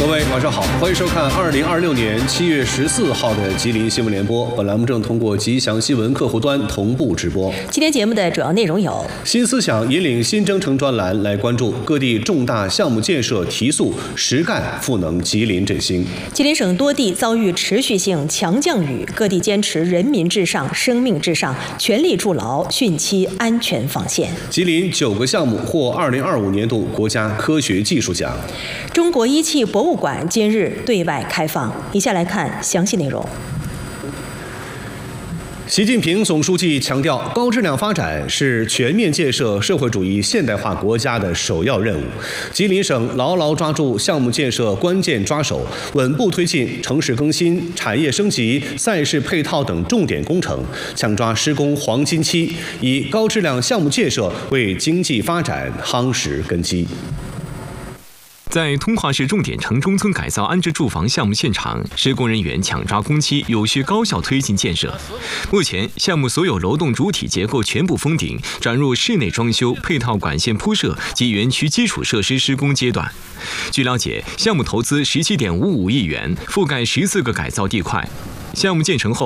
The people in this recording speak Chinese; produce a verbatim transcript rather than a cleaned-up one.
各位晚上好，欢迎收看二零二六年七月十四号的吉林新闻联播。本栏目正通过吉祥新闻客户端同步直播。 今天节目的主要内容有： 新思想引领新征程专栏来关注各地重大项目建设提速，实干赋能吉林振兴。 吉林省多地遭遇持续性强降雨，各地坚持人民至上、生命至上，全力筑牢汛期安全防线。 吉林九个项目获二零二五年度国家科学技术奖。 中国一汽博物馆今日对外开放。以下来看详细内容。 习近平总书记强调，高质量发展是全面建设社会主义现代化国家的首要任务。吉林省牢牢抓住项目建设关键抓手，稳步推进城市更新、产业升级、赛事配套等重点工程，抢抓施工黄金期，以高质量项目建设为经济发展夯实根基。 在通化市重点城中村改造安置住房项目现场，施工人员抢抓工期，有序高效推进建设。目前，项目所有楼栋主体结构全部封顶，转入室内装修、配套管线铺设及园区基础设施施工阶段。据了解，项目投资十七点五五亿元，覆盖十四个改造地块。项目建成后，